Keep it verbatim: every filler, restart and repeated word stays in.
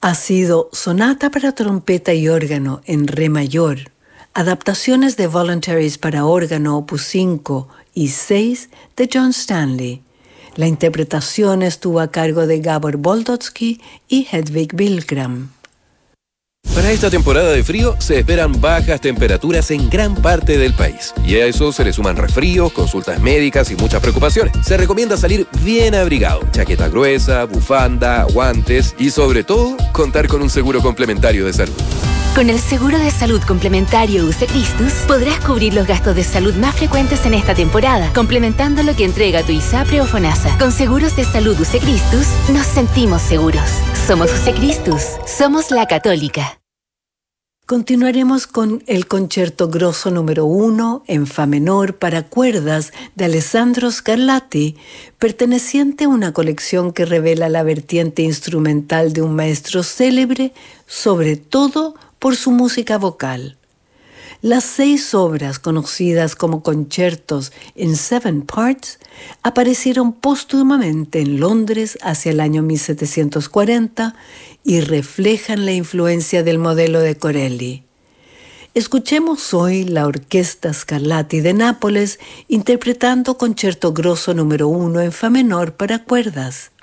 Ha sido Sonata para trompeta y órgano en re mayor, adaptaciones de Voluntaries para órgano opus cinco y seis de John Stanley. La interpretación estuvo a cargo de Gabor Boldotsky y Hedvig Billgren. Para esta temporada de frío se esperan bajas temperaturas en gran parte del país. Y a eso se le suman resfríos, consultas médicas y muchas preocupaciones. Se recomienda salir bien abrigado, chaqueta gruesa, bufanda, guantes y sobre todo contar con un seguro complementario de salud. Con el seguro de salud complementario U C Christus podrás cubrir los gastos de salud más frecuentes en esta temporada, complementando lo que entrega tu ISAPRE o FONASA. Con seguros de salud U C Christus nos sentimos seguros. Somos U C Christus, somos la Católica. Continuaremos con el concierto grosso número uno en fa menor para cuerdas de Alessandro Scarlatti, perteneciente a una colección que revela la vertiente instrumental de un maestro célebre, sobre todo por su música vocal. Las seis obras, conocidas como conciertos en seven parts, aparecieron póstumamente en Londres hacia el año mil setecientos cuarenta y reflejan la influencia del modelo de Corelli. Escuchemos hoy la Orquesta Scarlatti de Nápoles interpretando concierto grosso número uno en fa menor para cuerdas.